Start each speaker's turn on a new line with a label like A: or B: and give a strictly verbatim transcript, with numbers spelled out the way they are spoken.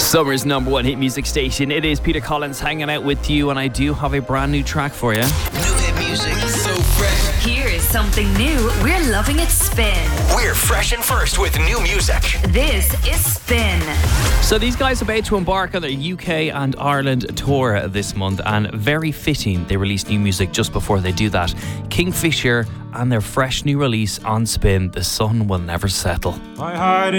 A: Summer's number one hit music station. It is Peter Collins hanging out with you, and I do have a brand new track for you.
B: New hit music, so fresh.
C: Here is something new. We're loving it Spin.
B: We're fresh and first with new music.
C: This is Spin.
A: So these guys are about to embark on their U K and Ireland tour this month, and very fitting they release new music just before they do that. Kingfisher and their fresh new release on Spin, The Sun Will Never Settle.
D: My heart